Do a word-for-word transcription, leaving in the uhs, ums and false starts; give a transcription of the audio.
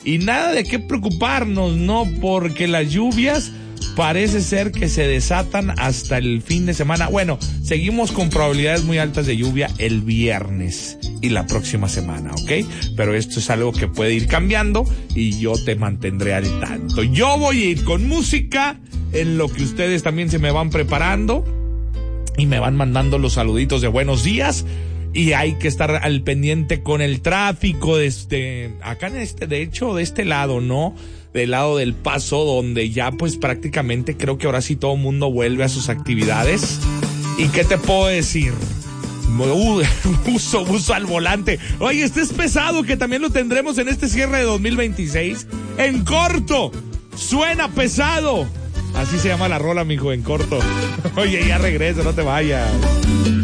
y nada de qué preocuparnos, ¿no? Porque las lluvias parece ser que se desatan hasta el fin de semana. Bueno, seguimos con probabilidades muy altas de lluvia el viernes y la próxima semana, ¿ok? Pero esto es algo que puede ir cambiando y yo te mantendré al tanto. Yo voy a ir con música en lo que ustedes también se me van preparando y me van mandando los saluditos de buenos días. Y hay que estar al pendiente con el tráfico de este, acá en este, de hecho, de este lado, ¿no? Del lado del Paso, donde ya pues prácticamente creo que ahora sí todo el mundo vuelve a sus actividades. ¿Y qué te puedo decir? Uh, uso, uso al volante. Oye, este es pesado, que también lo tendremos en este cierre de dos mil veintiséis. En corto, suena pesado. Así se llama la rola, mijo, en corto. Oye, ya regreso, no te vayas.